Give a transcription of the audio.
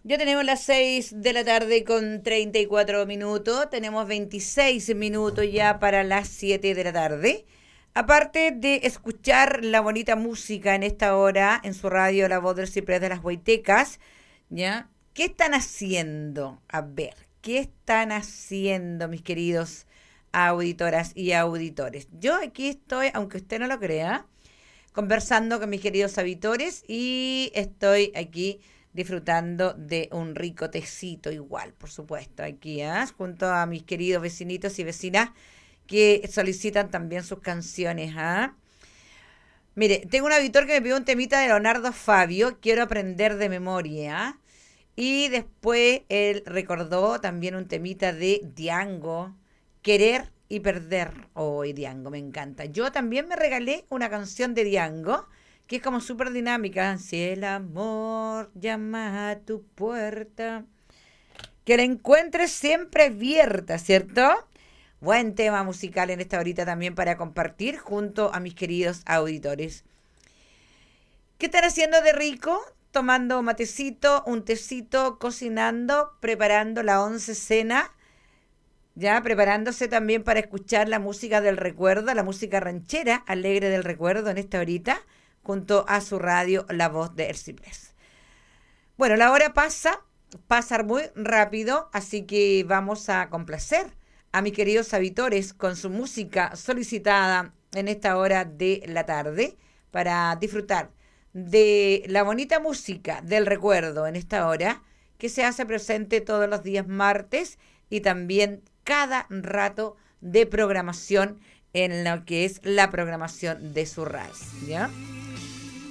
Ya tenemos las 6 de la tarde con 34 minutos. Tenemos 26 minutos ya para las 7 de la tarde. Aparte de escuchar la bonita música en esta hora en su radio La Voz del Ciprés de las Huaytecas, ¿ya? ¿Qué están haciendo? A ver, ¿qué están haciendo, mis queridos auditoras y auditores? Yo aquí estoy, aunque usted no lo crea, conversando con mis queridos auditores y estoy aquí disfrutando de un rico tecito igual, por supuesto, aquí, junto a mis queridos vecinitos y vecinas que solicitan también sus canciones. Mire, tengo un auditor que me pidió un temita de Leonardo Fabio, quiero aprender de memoria. Y después él recordó también un temita de Diango, Querer y Perder. Oh, Diango, me encanta. Yo también me regalé una canción de Diango, que es como súper dinámica. Si el amor llama a tu puerta, que la encuentres siempre abierta, ¿cierto? Buen tema musical en esta horita también para compartir junto a mis queridos auditores. ¿Qué están haciendo de rico? Tomando matecito, un tecito, cocinando, preparando la once cena, ya preparándose también para escuchar la música del recuerdo, la música ranchera, alegre del recuerdo en esta horita, junto a su radio La Voz de Ercipes. Bueno, la hora pasa muy rápido, así que vamos a complacer a mis queridos auditores con su música solicitada en esta hora de la tarde para disfrutar de la bonita música del recuerdo en esta hora que se hace presente todos los días martes y también cada rato de programación en lo que es la programación de su radio, ¿ya?